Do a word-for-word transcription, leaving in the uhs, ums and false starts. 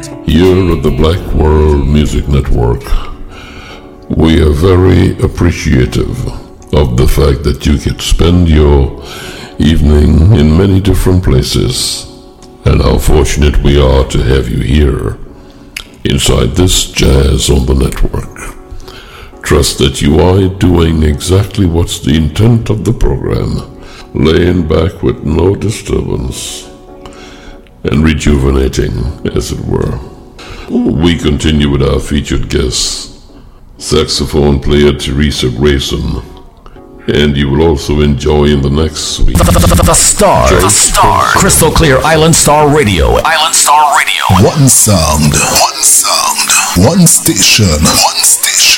Here at the Black World Music Network, we are very appreciative of the fact that you can spend your evening in many different places, and how fortunate we are to have you here inside this Jazz on the Network. Trust that you are doing exactly what's the intent of the program, laying back with no disturbance and rejuvenating, as it were. We continue with our featured guest, saxophone player Teresa Grayson, and you will also enjoy in the next suite The, the, the Star, George the Star, Spencer. Crystal Clear Island Star Radio, Island Star Radio. One sound, one sound, one station, one station.